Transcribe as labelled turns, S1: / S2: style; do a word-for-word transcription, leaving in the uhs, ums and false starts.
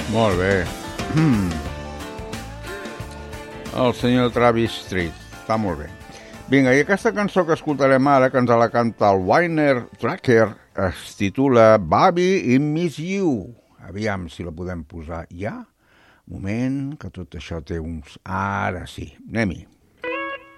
S1: Molt bé. El senyor Travis Street. Està molt bé. Vinga, i aquesta cançó que escoltarem ara, que ens la canta el Winer Tracker, es titula Bobby I Miss You. Aviam si la podem posar ja. Un moment, que tot això té uns... Ara sí, anem-hi.